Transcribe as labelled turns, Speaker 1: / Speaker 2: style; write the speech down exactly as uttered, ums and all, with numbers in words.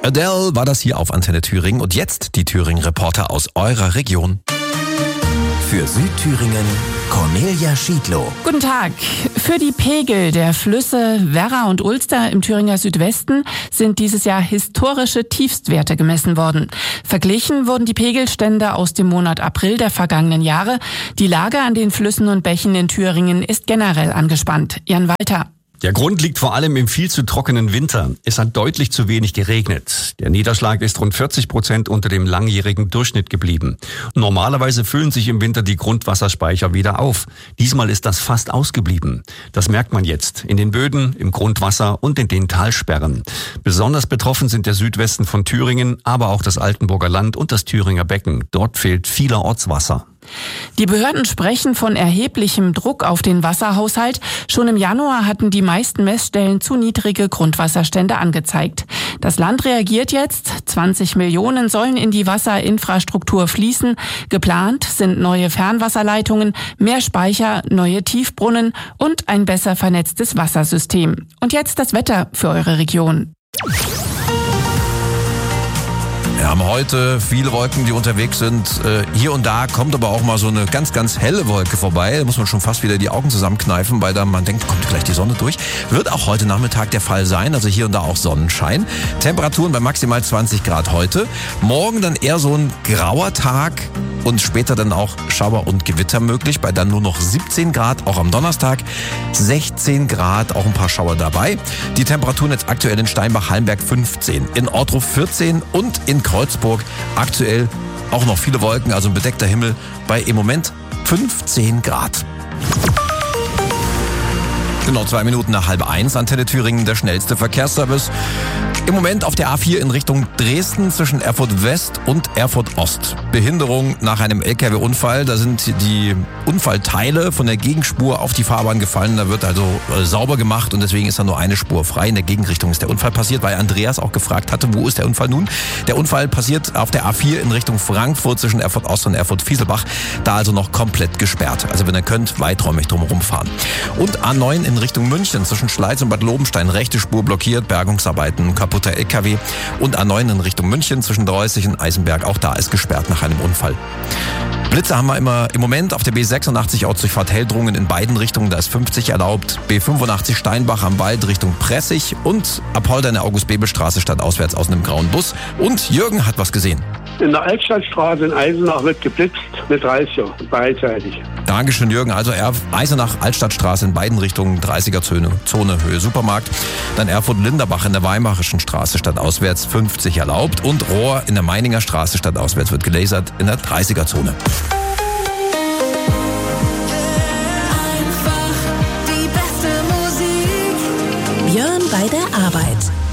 Speaker 1: Adele war das hier auf Antenne Thüringen und jetzt die Thüringen-Reporter aus eurer Region.
Speaker 2: Für Südthüringen Cornelia Schiedlow.
Speaker 3: Guten Tag. Für die Pegel der Flüsse Werra und Ulster im Thüringer Südwesten sind dieses Jahr historische Tiefstwerte gemessen worden. Verglichen wurden die Pegelstände aus dem Monat April der vergangenen Jahre. Die Lage an den Flüssen und Bächen in Thüringen ist generell angespannt. Jan Walter.
Speaker 4: Der Grund liegt vor allem im viel zu trockenen Winter. Es hat deutlich zu wenig geregnet. Der Niederschlag ist rund vierzig Prozent unter dem langjährigen Durchschnitt geblieben. Normalerweise füllen sich im Winter die Grundwasserspeicher wieder auf. Diesmal ist das fast ausgeblieben. Das merkt man jetzt in den Böden, im Grundwasser und in den Talsperren. Besonders betroffen sind der Südwesten von Thüringen, aber auch das Altenburger Land und das Thüringer Becken. Dort fehlt vielerorts Wasser.
Speaker 3: Die Behörden sprechen von erheblichem Druck auf den Wasserhaushalt. Schon im Januar hatten die meisten Messstellen zu niedrige Grundwasserstände angezeigt. Das Land reagiert jetzt. zwanzig Millionen sollen in die Wasserinfrastruktur fließen. Geplant sind neue Fernwasserleitungen, mehr Speicher, neue Tiefbrunnen und ein besser vernetztes Wassersystem. Und jetzt das Wetter für eure Region.
Speaker 1: Wir haben heute viele Wolken, die unterwegs sind. Hier und da kommt aber auch mal so eine ganz, ganz helle Wolke vorbei. Da muss man schon fast wieder die Augen zusammenkneifen, weil da man denkt, kommt gleich die Sonne durch. Wird auch heute Nachmittag der Fall sein, also hier und da auch Sonnenschein. Temperaturen bei maximal zwanzig Grad heute. Morgen dann eher so ein grauer Tag und später dann auch Schauer und Gewitter möglich, bei dann nur noch siebzehn Grad, auch am Donnerstag sechzehn Grad, auch ein paar Schauer dabei. Die Temperaturen jetzt aktuell in Steinbach-Hallenberg fünfzehn, in Ortruf vierzehn und in Kreuzburg aktuell auch noch viele Wolken, also ein bedeckter Himmel bei im Moment fünfzehn Grad. Genau zwei Minuten nach halb eins, Antenne Thüringen, der schnellste Verkehrsservice. Im Moment auf der A vier in Richtung Dresden zwischen Erfurt West und Erfurt Ost. Behinderung nach einem L K W-Unfall. Da sind die Unfallteile von der Gegenspur auf die Fahrbahn gefallen. Da wird also äh, sauber gemacht und deswegen ist da nur eine Spur frei. In der Gegenrichtung ist der Unfall passiert, weil Andreas auch gefragt hatte, wo ist der Unfall nun? Der Unfall passiert auf der A vier in Richtung Frankfurt zwischen Erfurt Ost und Erfurt Fieselbach. Da also noch komplett gesperrt. Also wenn ihr könnt, weiträumig drumherum fahren. Und A neun in Richtung München zwischen Schleiz und Bad Lobenstein. Rechte Spur blockiert, Bergungsarbeiten, kaputter L K W. Und A neun in Richtung München zwischen Dreußig und Eisenberg. Auch da ist gesperrt nach einem Unfall. Blitze haben wir immer im Moment auf der B sechsundachtzig Ortsdurchfahrt Heldrungen in beiden Richtungen, da ist fünfzig erlaubt. B fünfundachtzig Steinbach am Wald Richtung Pressig und Apolda in der August-Bebel-Straße stadtauswärts aus einem grauen Bus. Und Jürgen hat was gesehen.
Speaker 5: In der Altstadtstraße in Eisenach wird geblitzt mit dreißiger beidseitig.
Speaker 1: Dankeschön, Jürgen. Also Eisenach, Altstadtstraße in beiden Richtungen, dreißiger-Zone, Zone, Höhe Supermarkt. Dann Erfurt-Linderbach in der Weimarischen Straße stadtauswärts fünfzig erlaubt. Und Rohr in der Meininger Straße stadtauswärts wird gelasert in der dreißiger-Zone.
Speaker 6: Einfach die beste Musik. Björn bei der Arbeit.